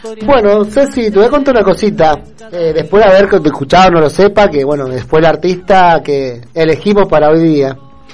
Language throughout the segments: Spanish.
Bueno, Ceci, te voy a contar una cosita. Después de haber escuchado, no lo sepa, que bueno, fue el artista que elegimos para hoy día.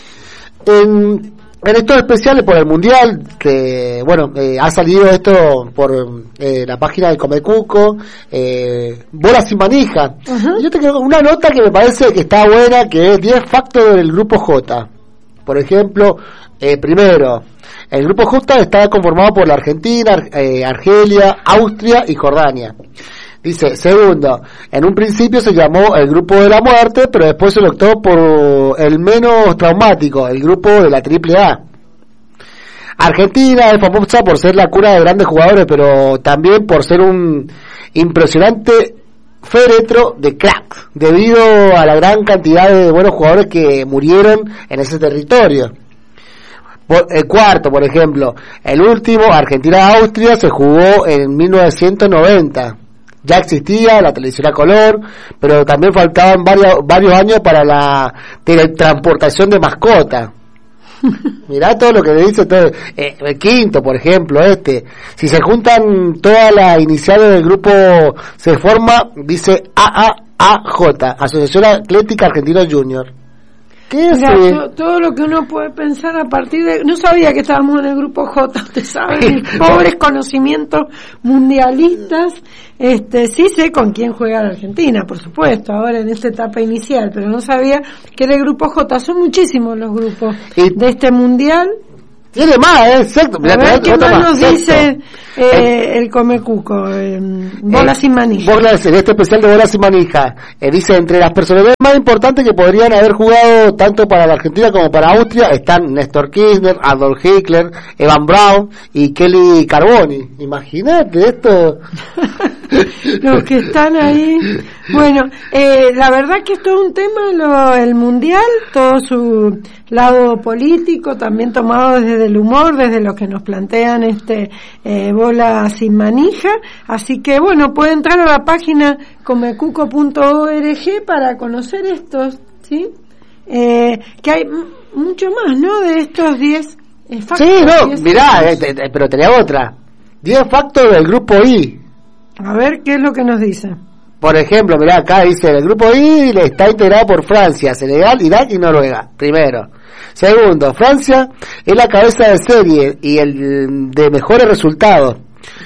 En estos especiales por el Mundial, que bueno, ha salido esto por la página de Comecuco, Bola Sin Manija. Uh-huh. Yo te quiero una nota que me parece que está buena, que es 10 factos del Grupo J. Por ejemplo, primero, el Grupo J está conformado por la Argentina, Argelia, Austria y Jordania. Dice, segundo, en un principio se llamó el Grupo de la Muerte, pero después se optó por el menos traumático, el Grupo de la AAA. Argentina es famosa por ser la cuna de grandes jugadores, pero también por ser un impresionante féretro de crack, debido a la gran cantidad de buenos jugadores que murieron en ese territorio. El cuarto, por ejemplo, el último, Argentina-Austria, se jugó en 1990. Ya existía la televisión a color, pero también faltaban varios años para la teletransportación de mascota. Mirá todo lo que le dice todo. El quinto, por ejemplo, si se juntan todas las iniciales del grupo, se forma, dice AAAJ, Asociación Atlética Argentina Junior. ¿Qué es? Mira, todo lo que uno puede pensar a partir de... No sabía que estábamos en el Grupo J, usted sabe, mis pobres conocimientos mundialistas. Sí sé con quién juega la Argentina, por supuesto, ahora en esta etapa inicial, pero no sabía que era el Grupo J. Son muchísimos los grupos de este mundial. Tiene más, exacto. A ver, ¿qué más nos dice el Comecuco? Bola Sin Manija. En este especial de Bola Sin Manija, dice, entre las personalidades más importantes que podrían haber jugado tanto para la Argentina como para Austria están Néstor Kirchner, Adolf Hitler, Evan Braun y Kelly Carboni. Imagínate esto. Los que están ahí. Bueno, la verdad que es todo un tema el mundial, todo su lado político, también tomado desde el humor, desde lo que nos plantean Bola Sin Manija. Así que bueno, puede entrar a la página comecuco.org para conocer estos, ¿sí? Que hay mucho más, ¿no? De estos 10 factos. Sí, no, mirá, pero tenía otra. 10 factos del grupo I. A ver, ¿qué es lo que nos dice? Por ejemplo, mirá, acá dice, el grupo I está integrado por Francia, Senegal, Irak y Noruega, primero. Segundo, Francia es la cabeza de serie y el de mejores resultados.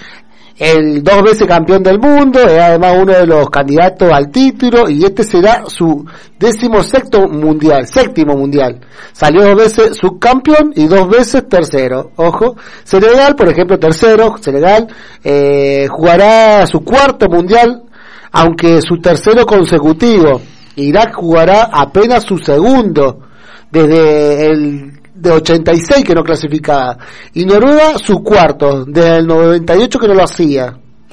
El 2 veces campeón del mundo, es además uno de los candidatos al título y será su 16º mundial, 7º mundial. Salió 2 veces subcampeón y 2 veces tercero. Ojo, Senegal, por ejemplo, tercero, Senegal, jugará su 4º mundial, aunque su 3º consecutivo. Irak jugará apenas su 2º, desde el de 86 que no clasificaba, y Noruega su 4º, desde el 98 que no lo hacía.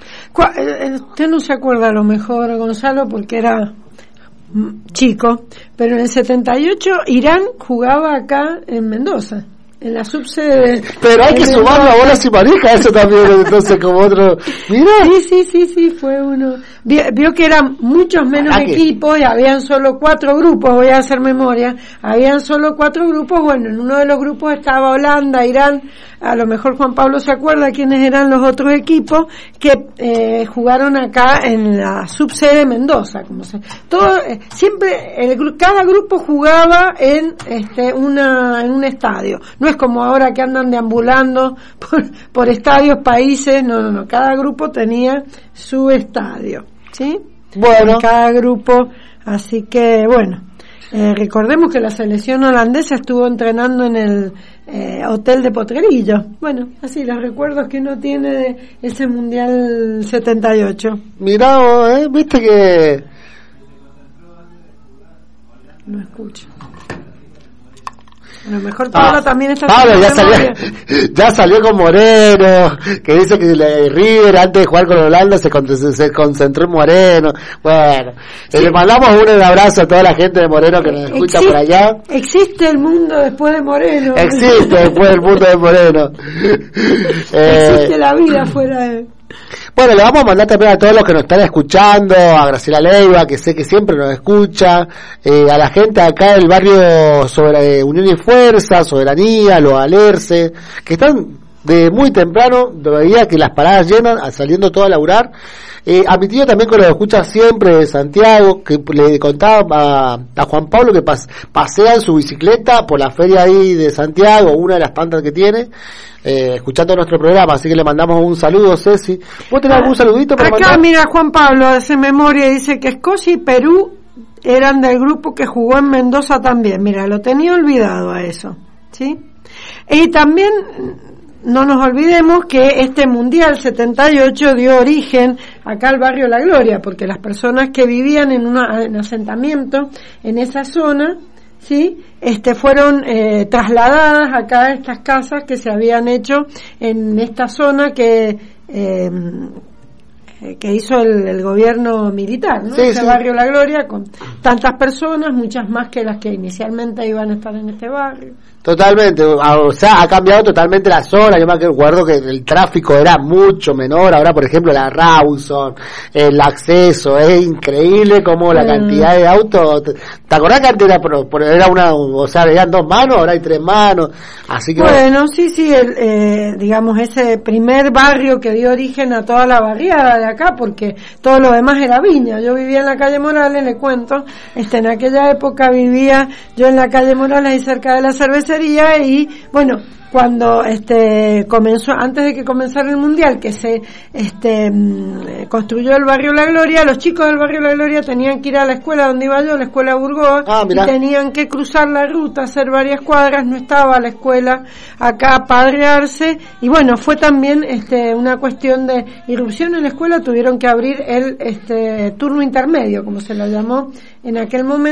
Usted no se acuerda a lo mejor, Gonzalo, porque era chico, pero en el 78 Irán jugaba acá en Mendoza, en la subsede. Pero hay que sumar la Bola Sin Manija, eso también, entonces, como otro. Mira. Sí, fue uno. Vio que eran muchos menos equipos y habían solo 4 grupos, voy a hacer memoria. Habían solo 4 grupos, bueno, en uno de los grupos estaba Holanda, Irán, a lo mejor Juan Pablo se acuerda quiénes eran los otros equipos que jugaron acá en la subsede de Mendoza, siempre cada grupo jugaba en un estadio. No es como ahora que andan deambulando por estadios, países, no, cada grupo tenía su estadio, ¿sí? Bueno. Cada grupo, así que bueno, recordemos que la selección holandesa estuvo entrenando en el hotel de Potrerillo. Bueno, así los recuerdos que uno tiene de ese Mundial 78. Mirá, viste que... No escucho. A lo mejor Pablo también está... Pablo ya salió con Moreno, que dice que River antes de jugar con Holanda se concentró en Moreno. Bueno, sí. Le mandamos un abrazo a toda la gente de Moreno que nos escucha por allá. Existe el mundo después de Moreno. Existe después del mundo de Moreno. Existe la vida fuera de... Bueno, le vamos a mandar también a todos los que nos están escuchando, a Graciela Leiva, que sé que siempre nos escucha, a la gente acá del barrio sobre Unión y Fuerza, Soberanía, Los Alerce, que están de muy temprano, veía que las paradas llenas, saliendo todo a laburar. A mi tío también, que lo escucha siempre de Santiago, que le contaba a Juan Pablo que pasea en su bicicleta por la feria ahí de Santiago, una de las tantas que tiene, escuchando nuestro programa, así que le mandamos un saludo, Ceci. ¿Vos tenés algún saludito para mandar? Acá, mira, Juan Pablo hace memoria, dice que Escocia y Perú eran del grupo que jugó en Mendoza también. Mira, lo tenía olvidado a eso, ¿sí? Y también no nos olvidemos que este Mundial 78 dio origen acá al barrio La Gloria, porque las personas que vivían en asentamiento en esa zona, sí, fueron trasladadas acá a estas casas que se habían hecho en esta zona que hizo el gobierno militar, ¿no? Sí, Ese sí. barrio La Gloria, con tantas personas, muchas más que las que inicialmente iban a estar en este barrio. Totalmente, o sea, ha cambiado totalmente la zona. Yo me acuerdo que el tráfico era mucho menor. Ahora, por ejemplo, la Rawson, el acceso, es increíble como la cantidad de autos. ¿Te acordás que antes era una, o sea, eran 2 manos, ahora hay 3 manos? Así que bueno, sí, digamos, ese primer barrio que dio origen a toda la barriada de acá, porque todo lo demás era viña. Yo vivía en la calle Morales, le cuento, en aquella época vivía yo en la calle Morales y cerca de la cervecería. Y bueno, cuando comenzó, antes de que comenzara el Mundial, que se construyó el barrio La Gloria, los chicos del barrio La Gloria tenían que ir a la escuela donde iba yo, la escuela Burgoa, y tenían que cruzar la ruta, hacer varias cuadras. No estaba la escuela acá a padrearse, y bueno, fue también una cuestión de irrupción en la escuela. Tuvieron que abrir el turno intermedio, como se lo llamó en aquel momento.